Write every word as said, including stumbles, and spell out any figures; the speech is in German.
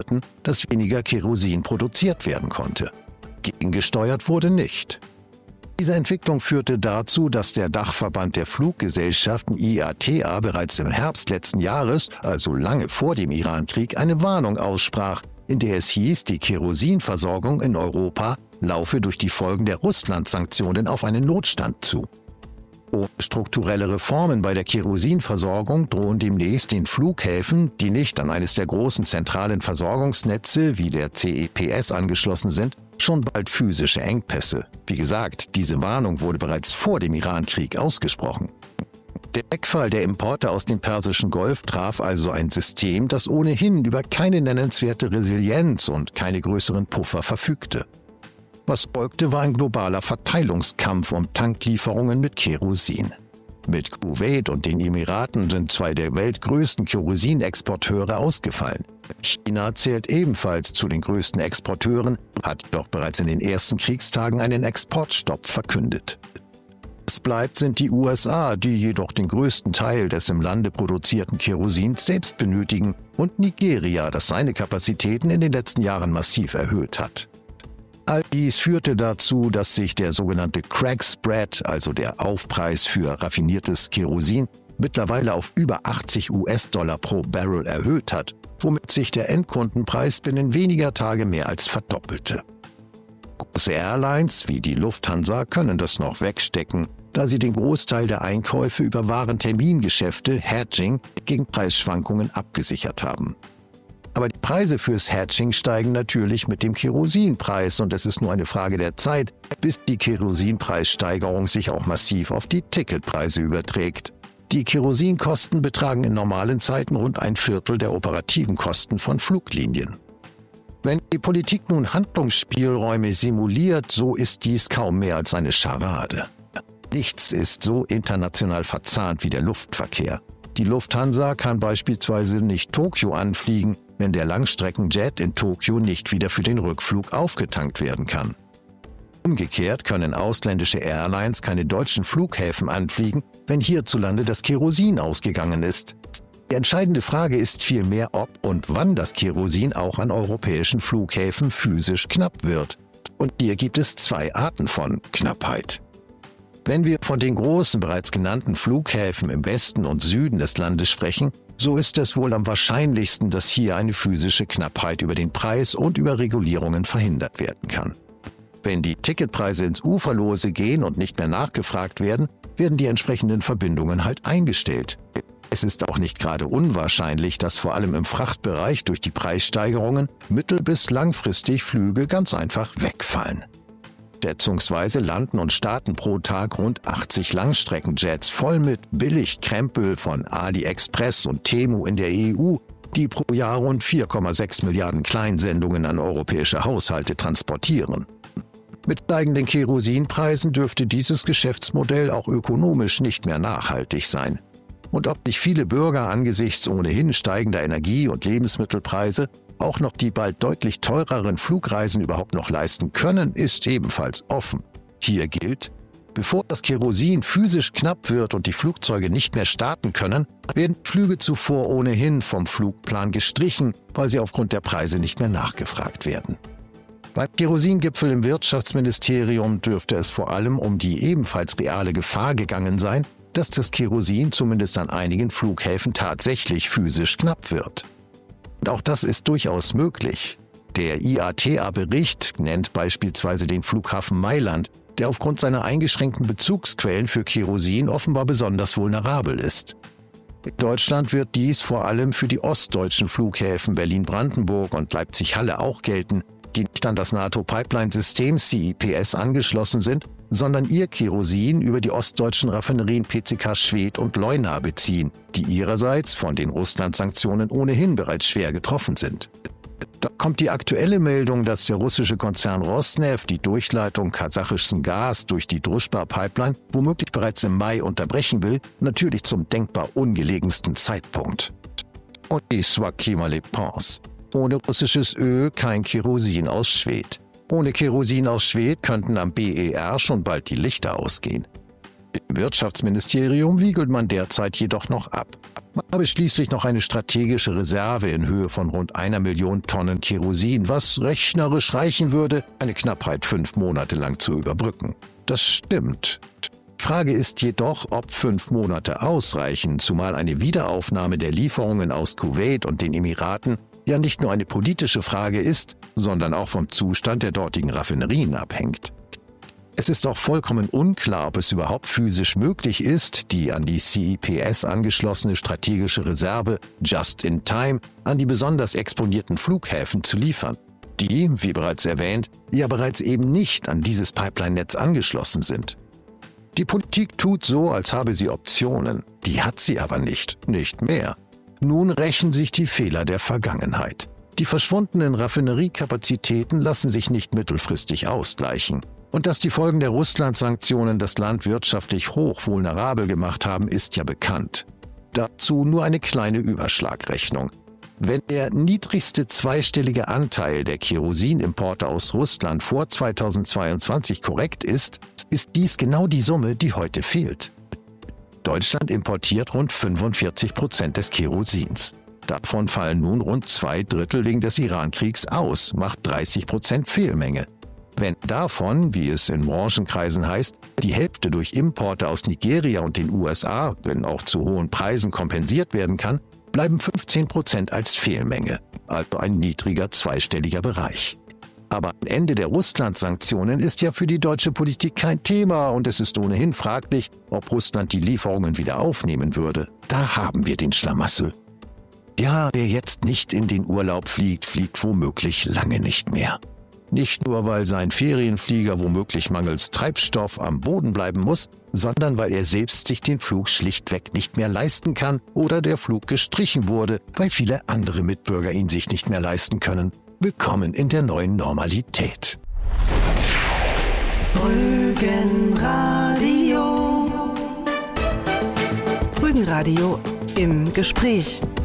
bedeuten, dass weniger Kerosin produziert werden konnte. Gegengesteuert wurde nicht. Diese Entwicklung führte dazu, dass der Dachverband der Fluggesellschaften I A T A bereits im Herbst letzten Jahres, also lange vor dem Irankrieg, eine Warnung aussprach, in der es hieß, die Kerosinversorgung in Europa laufe durch die Folgen der Russland-Sanktionen auf einen Notstand zu. Ohne strukturelle Reformen bei der Kerosinversorgung drohen demnächst den Flughäfen, die nicht an eines der großen zentralen Versorgungsnetze wie der C E P S angeschlossen sind, schon bald physische Engpässe. Wie gesagt, diese Warnung wurde bereits vor dem Irankrieg ausgesprochen. Der Wegfall der Importe aus dem Persischen Golf traf also ein System, das ohnehin über keine nennenswerte Resilienz und keine größeren Puffer verfügte. Was folgte, war ein globaler Verteilungskampf um Tanklieferungen mit Kerosin. Mit Kuwait und den Emiraten sind zwei der weltgrößten Kerosinexporteure ausgefallen. China zählt ebenfalls zu den größten Exporteuren, hat jedoch bereits in den ersten Kriegstagen einen Exportstopp verkündet. Es bleibt sind die U S A, die jedoch den größten Teil des im Lande produzierten Kerosins selbst benötigen, und Nigeria, das seine Kapazitäten in den letzten Jahren massiv erhöht hat. All dies führte dazu, dass sich der sogenannte Crack Spread, also der Aufpreis für raffiniertes Kerosin, mittlerweile auf über achtzig US-Dollar pro Barrel erhöht hat, womit sich der Endkundenpreis binnen weniger Tage mehr als verdoppelte. Große Airlines wie die Lufthansa können das noch wegstecken, da sie den Großteil der Einkäufe über Warentermingeschäfte, Hedging, gegen Preisschwankungen abgesichert haben. Aber die Preise fürs Hedging steigen natürlich mit dem Kerosinpreis und es ist nur eine Frage der Zeit, bis die Kerosinpreissteigerung sich auch massiv auf die Ticketpreise überträgt. Die Kerosinkosten betragen in normalen Zeiten rund ein Viertel der operativen Kosten von Fluglinien. Wenn die Politik nun Handlungsspielräume simuliert, so ist dies kaum mehr als eine Scharade. Nichts ist so international verzahnt wie der Luftverkehr. Die Lufthansa kann beispielsweise nicht Tokio anfliegen, wenn der Langstreckenjet in Tokio nicht wieder für den Rückflug aufgetankt werden kann. Umgekehrt können ausländische Airlines keine deutschen Flughäfen anfliegen, wenn hierzulande das Kerosin ausgegangen ist. Die entscheidende Frage ist vielmehr, ob und wann das Kerosin auch an europäischen Flughäfen physisch knapp wird. Und hier gibt es zwei Arten von Knappheit. Wenn wir von den großen bereits genannten Flughäfen im Westen und Süden des Landes sprechen, so ist es wohl am wahrscheinlichsten, dass hier eine physische Knappheit über den Preis und über Regulierungen verhindert werden kann. Wenn die Ticketpreise ins Uferlose gehen und nicht mehr nachgefragt werden, werden die entsprechenden Verbindungen halt eingestellt. Es ist auch nicht gerade unwahrscheinlich, dass vor allem im Frachtbereich durch die Preissteigerungen mittel- bis langfristig Flüge ganz einfach wegfallen. Schätzungsweise landen und starten pro Tag rund achtzig Langstreckenjets voll mit Billigkrempel von AliExpress und Temu in der E U, die pro Jahr rund vier Komma sechs Milliarden Kleinsendungen an europäische Haushalte transportieren. Mit steigenden Kerosinpreisen dürfte dieses Geschäftsmodell auch ökonomisch nicht mehr nachhaltig sein. Und ob sich viele Bürger angesichts ohnehin steigender Energie- und Lebensmittelpreise auch noch die bald deutlich teureren Flugreisen überhaupt noch leisten können, ist ebenfalls offen. Hier gilt, bevor das Kerosin physisch knapp wird und die Flugzeuge nicht mehr starten können, werden Flüge zuvor ohnehin vom Flugplan gestrichen, weil sie aufgrund der Preise nicht mehr nachgefragt werden. Beim Kerosingipfel im Wirtschaftsministerium dürfte es vor allem um die ebenfalls reale Gefahr gegangen sein, dass das Kerosin zumindest an einigen Flughäfen tatsächlich physisch knapp wird. Und auch das ist durchaus möglich. Der I A T A-Bericht nennt beispielsweise den Flughafen Mailand, der aufgrund seiner eingeschränkten Bezugsquellen für Kerosin offenbar besonders vulnerabel ist. In Deutschland wird dies vor allem für die ostdeutschen Flughäfen Berlin-Brandenburg und Leipzig-Halle auch gelten, die nicht an das NATO-Pipeline-System C I P S angeschlossen sind, sondern ihr Kerosin über die ostdeutschen Raffinerien P C K Schwedt und Leuna beziehen, die ihrerseits von den Russland-Sanktionen ohnehin bereits schwer getroffen sind. Da kommt die aktuelle Meldung, dass der russische Konzern Rosneft die Durchleitung kasachischen Gas durch die Druschba-Pipeline womöglich bereits im Mai unterbrechen will, natürlich zum denkbar ungelegensten Zeitpunkt. Und dies war Klima les Pens. Ohne russisches Öl kein Kerosin aus Schwedt. Ohne Kerosin aus Schwedt könnten am B E R schon bald die Lichter ausgehen. Im Wirtschaftsministerium wiegelt man derzeit jedoch noch ab. Man habe schließlich noch eine strategische Reserve in Höhe von rund einer Million Tonnen Kerosin, was rechnerisch reichen würde, eine Knappheit fünf Monate lang zu überbrücken. Das stimmt. Die Frage ist jedoch, ob fünf Monate ausreichen, zumal eine Wiederaufnahme der Lieferungen aus Kuwait und den Emiraten ja nicht nur eine politische Frage ist, sondern auch vom Zustand der dortigen Raffinerien abhängt. Es ist auch vollkommen unklar, ob es überhaupt physisch möglich ist, die an die C I P S angeschlossene strategische Reserve just in time an die besonders exponierten Flughäfen zu liefern, die, wie bereits erwähnt, ja bereits eben nicht an dieses Pipeline-Netz angeschlossen sind. Die Politik tut so, als habe sie Optionen, die hat sie aber nicht, nicht mehr. Nun rächen sich die Fehler der Vergangenheit. Die verschwundenen Raffineriekapazitäten lassen sich nicht mittelfristig ausgleichen. Und dass die Folgen der Russland-Sanktionen das Land wirtschaftlich hoch vulnerabel gemacht haben, ist ja bekannt. Dazu nur eine kleine Überschlagrechnung. Wenn der niedrigste zweistellige Anteil der Kerosinimporte aus Russland vor zweitausendzweiundzwanzig korrekt ist, ist dies genau die Summe, die heute fehlt. Deutschland importiert rund fünfundvierzig Prozent des Kerosins. Davon fallen nun rund zwei Drittel wegen des Iran-Kriegs aus, macht dreißig Prozent Fehlmenge. Wenn davon, wie es in Branchenkreisen heißt, die Hälfte durch Importe aus Nigeria und den U S A, wenn auch zu hohen Preisen kompensiert werden kann, bleiben fünfzehn Prozent als Fehlmenge, also ein niedriger zweistelliger Bereich. Aber am Ende der Russland-Sanktionen ist ja für die deutsche Politik kein Thema und es ist ohnehin fraglich, ob Russland die Lieferungen wieder aufnehmen würde. Da haben wir den Schlamassel. Ja, wer jetzt nicht in den Urlaub fliegt, fliegt womöglich lange nicht mehr. Nicht nur, weil sein Ferienflieger womöglich mangels Treibstoff am Boden bleiben muss, sondern weil er selbst sich den Flug schlichtweg nicht mehr leisten kann oder der Flug gestrichen wurde, weil viele andere Mitbürger ihn sich nicht mehr leisten können. Willkommen in der neuen Normalität. Rügenradio. Rügenradio im Gespräch.